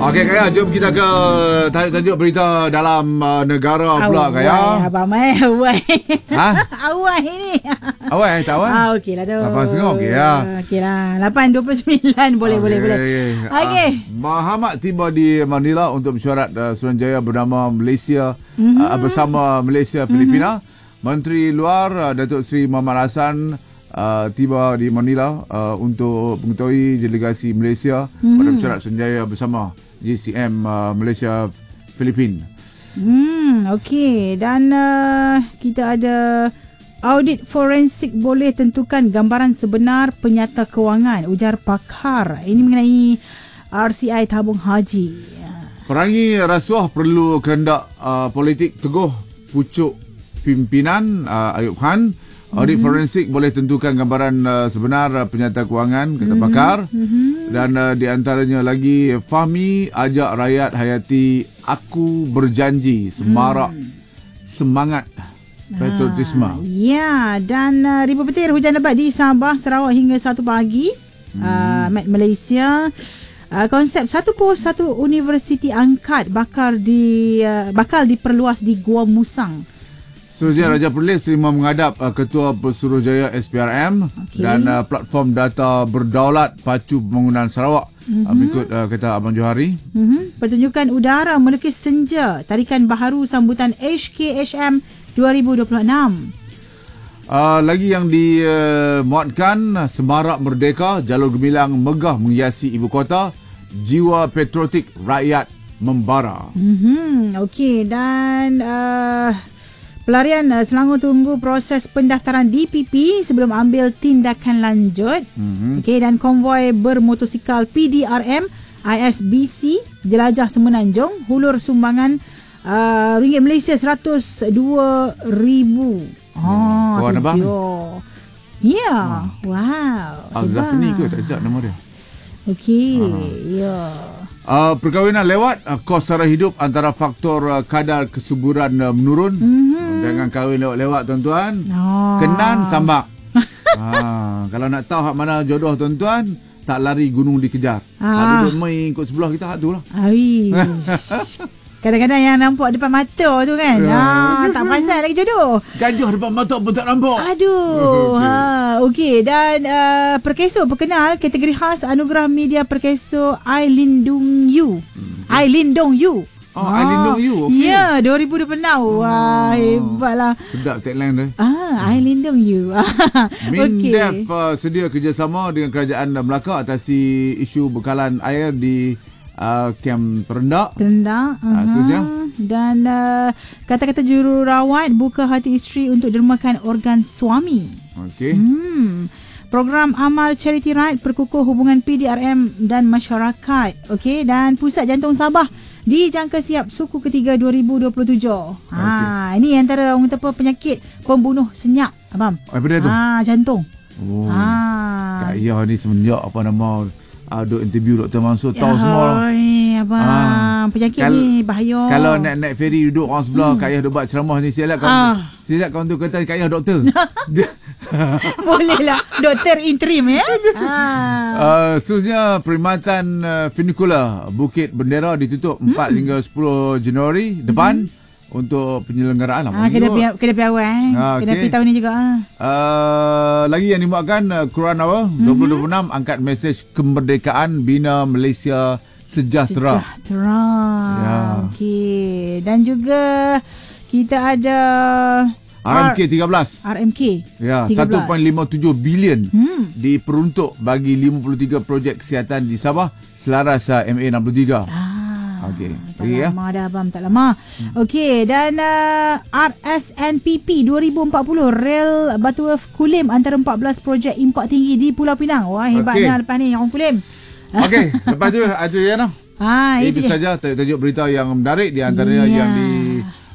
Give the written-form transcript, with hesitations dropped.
Okey Kaya, jom kita ke tajuk berita dalam negara pula Kaya. Abang mai awal. Ha? Awal ni. Awal tak awal? Okeylah tu. 8.30 okey ya. Okeylah. 8.29 boleh. Okey. Mahathir tiba di Manila untuk mesyuarat Suruhanjaya bernama Malaysia bersama Malaysia Filipina. Menteri Luar Datuk Seri Mohammad Hassan tiba di Manila untuk mengetahui delegasi Malaysia pada mesyuarat Suruhanjaya bersama GCM Malaysia Filipina. Okey, dan kita ada audit forensik boleh tentukan gambaran sebenar penyata kewangan, ujar pakar. Ini mengenai RCI tabung haji. Perangi rasuah perlu kehendak politik teguh pucuk pimpinan Ayub Khan. Audit forensik boleh tentukan gambaran sebenar penyata kewangan, kata pakar. Dan di antaranya lagi, Fahmi ajak rakyat hayati aku berjanji semarak semangat patriotisme. Ya, dan ribu petir hujan lebat di Sabah, Sarawak hingga 1 pagi. Malaysia. Konsep satu pos satu universiti angkat bakal diperluas di Gua Musang. Suruhanjaya Raja Perlis terima menghadap Ketua Pesuruhjaya SPRM dan platform data berdaulat pacu pembangunan Sarawak. Berikut kata Abang Johari. Pertunjukan udara melukis senja, tarikan baharu sambutan HKHM 2026. Lagi yang dimuatkan, semarak merdeka, jalur gemilang megah menghiasi ibu kota, jiwa patriotik rakyat membara. Okey, dan pelarian Selangor tunggu proses pendaftaran DPP sebelum ambil tindakan lanjut. Okey, dan konvoi bermotosikal PDRM ISBC jelajah Semenanjung hulur sumbangan ringgit Malaysia 102,000. Kawan abang. Ya. Wow. Al-Zafni ke tak sedap nama dia? Okey. Ya. Perkahwinan lewat, kos sara hidup antara faktor kadar kesuburan menurun. Jangan kahwin lewat-lewat tuan-tuan. Kenan sambak. Kalau nak tahu hak mana jodoh tuan-tuan, tak lari gunung dikejar. Duduk main ikut sebelah kita hak tu lah. Kadang-kadang yang nampak depan mata tu kan. Tak pasal lagi jodoh. Gajah depan mata pun tak nampak. Aduh. Okey, dan Perkeso berkenal kategori khas anugerah media Perkeso I Lindung You. I Lindung You. I Lindung You. Okey. Ya, 2026. Wah, hebatlah. Sedap tagline dia. I Lindung You. MINDEF sedia kerjasama dengan Kerajaan Melaka atasi isu bekalan air di Kem Terendak. Dan kata-kata jururawat buka hati isteri untuk dermakan organ suami. Okey. Program amal charity ride perkukuh hubungan PDRM dan masyarakat. Okey, dan Pusat Jantung Sabah dijangka siap suku ketiga 2027. Ini antara orang kata penyakit pembunuh senyap, abang. Apa dia tu? Jantung. Kak Iyah ni semenjak apa nama duk interview Dr. Mansur tahu semua. Abang, penyakit ni bahaya. Kalau naik ferry duduk orang sebelah Kak Iyah duk buat ceramah ni, siap kawan tu kata Kak Iyah doktor. Boleh lah, doktor interim ya. Seterusnya, perkhidmatan Funicular Bukit Bendera ditutup 4 hingga 10 Januari depan untuk penyelenggaraan lah. Kena pergi awal. Kena pergi tahun ni juga. Lagi yang dimuatkan, Quran Hour 2026 angkat mesej kemerdekaan, bina Malaysia sejahtera. Ya. Okey. Dan juga kita ada RMK 13. RMK. Ya, 1.57 bilion diperuntuk bagi 53 projek kesihatan di Sabah selaras MA 63. Okey. Tak lama dah abang, tak lama. Okey, dan RSNPP 2040 Rel Butterworth Kulim antara 14 projek impak tinggi di Pulau Pinang. Wah, hebatnya lepas ni orang Kulim. Okey, lepas tu ada Yana. Itu saja tajuk berita yang menarik di antaranya yang